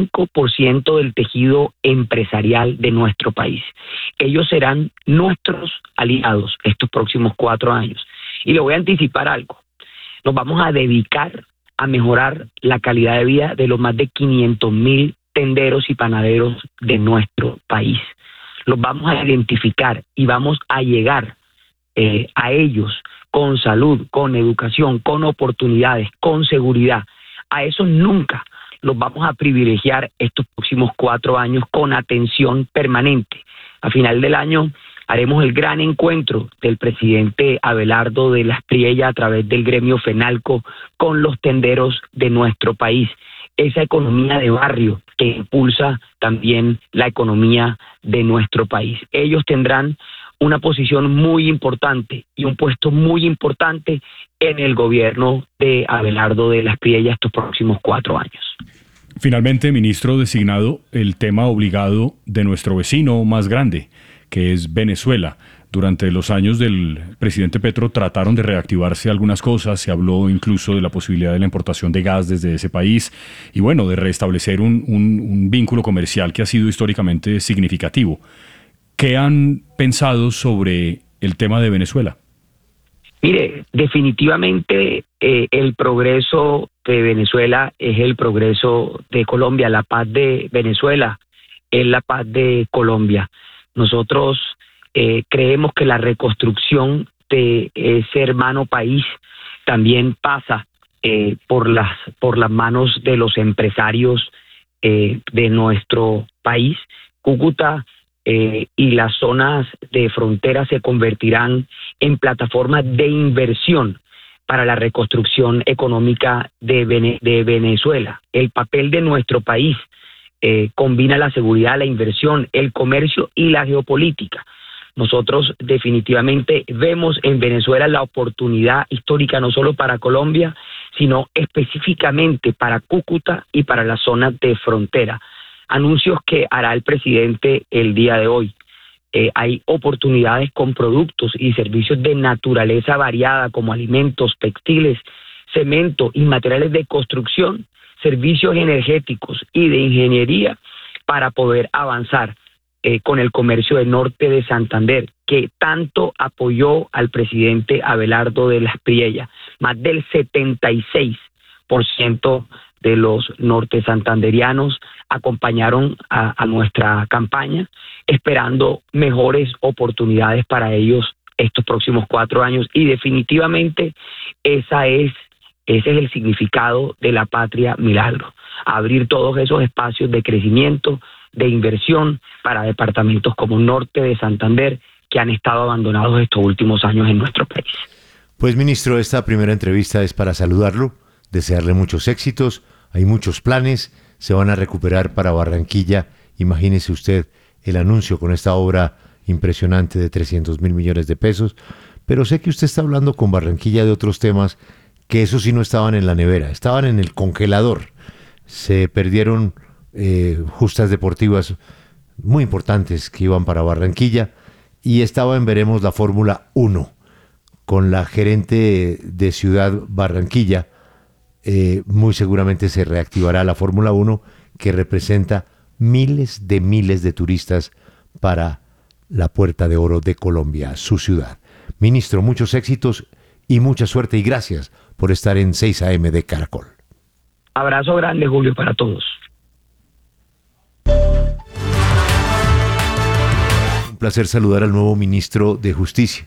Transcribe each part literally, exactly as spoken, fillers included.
cinco por ciento del tejido empresarial de nuestro país. Ellos serán nuestros aliados estos próximos cuatro años. Y le voy a anticipar algo. Nos vamos a dedicar a mejorar la calidad de vida de los más de quinientos mil tenderos y panaderos de nuestro país. Los vamos a identificar y vamos a llegar eh, a ellos con salud, con educación, con oportunidades, con seguridad. A esos nunca los vamos a privilegiar estos próximos cuatro años con atención permanente. A final del año haremos el gran encuentro del presidente Abelardo de las Priella a través del gremio FENALCO con los tenderos de nuestro país. Esa economía de barrio que impulsa también la economía de nuestro país. Ellos tendrán una posición muy importante y un puesto muy importante en el gobierno de Abelardo de las Priella estos próximos cuatro años. Finalmente, ministro designado, el tema obligado de nuestro vecino más grande, que es Venezuela. Durante los años del presidente Petro trataron de reactivarse algunas cosas, se habló incluso de la posibilidad de la importación de gas desde ese país y bueno, de restablecer un, un, un vínculo comercial que ha sido históricamente significativo. ¿Qué han pensado sobre el tema de Venezuela? Mire, definitivamente eh, el progreso de Venezuela es el progreso de Colombia, la paz de Venezuela es la paz de Colombia. Nosotros eh, creemos que la reconstrucción de ese hermano país también pasa eh, por las por las manos de los empresarios eh, de nuestro país. Cúcuta eh, y las zonas de frontera se convertirán en plataformas de inversión para la reconstrucción económica de, Vene- de Venezuela. El papel de nuestro país Eh, combina la seguridad, la inversión, el comercio y la geopolítica. Nosotros definitivamente vemos en Venezuela la oportunidad histórica no solo para Colombia, sino específicamente para Cúcuta y para las zonas de frontera. Anuncios que hará el presidente el día de hoy. Eh, hay oportunidades con productos y servicios de naturaleza variada como alimentos, textiles, cemento y materiales de construcción, servicios energéticos y de ingeniería para poder avanzar eh, con el comercio del norte de Santander, que tanto apoyó al presidente Abelardo de las Priella. Más del setenta y seis por ciento de los norte santanderianos acompañaron a, a nuestra campaña, esperando mejores oportunidades para ellos estos próximos cuatro años. Y definitivamente esa es Ese es el significado de la patria milagro, abrir todos esos espacios de crecimiento, de inversión para departamentos como Norte de Santander que han estado abandonados estos últimos años en nuestro país. Pues ministro, esta primera entrevista es para saludarlo, desearle muchos éxitos, hay muchos planes, se van a recuperar para Barranquilla. Imagínese usted el anuncio con esta obra impresionante de trescientos mil millones de pesos, pero sé que usted está hablando con Barranquilla de otros temas que eso sí no estaban en la nevera, estaban en el congelador. Se perdieron eh, justas deportivas muy importantes que iban para Barranquilla y estaba en veremos la Fórmula uno. Con la gerente de Ciudad Barranquilla, eh, muy seguramente se reactivará la Fórmula uno, que representa miles de miles de turistas para la Puerta de Oro de Colombia, su ciudad. Ministro, muchos éxitos y mucha suerte y gracias por estar en seis a eme de Caracol. Abrazo grande, Julio, para todos. Un placer saludar al nuevo ministro de Justicia.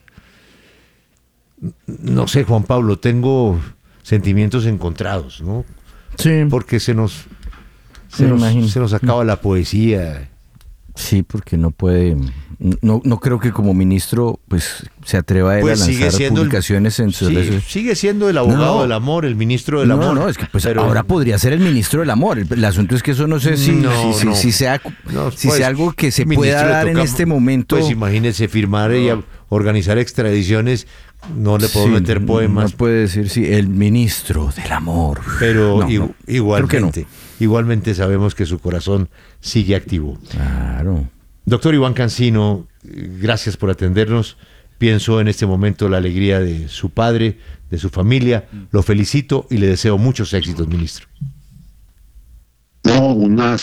No sé, Juan Pablo, tengo sentimientos encontrados, ¿no? Sí. Porque se nos, se nos, se nos acaba la poesía. Sí, porque no puede... No, no creo que como ministro pues se atreva a él pues a lanzar publicaciones el, en sus sí, redes. Sigue siendo el abogado no, del amor, el ministro del no, amor. No, no, es que pues pero... ahora podría ser el ministro del amor. El, el asunto es que eso no sé si, no, si, no. si, si sea, no, si pues, sea algo que se pueda dar toca, en este momento. Pues imagínese firmar no. y organizar extradiciones, no le puedo sí, meter poemas. No puede decir sí, el ministro del amor. Pero no, i- no, igualmente, no. igualmente sabemos que su corazón sigue activo. Claro. Doctor Iván Cancino, gracias por atendernos. Pienso en este momento la alegría de su padre, de su familia. Lo felicito y le deseo muchos éxitos, ministro. No, una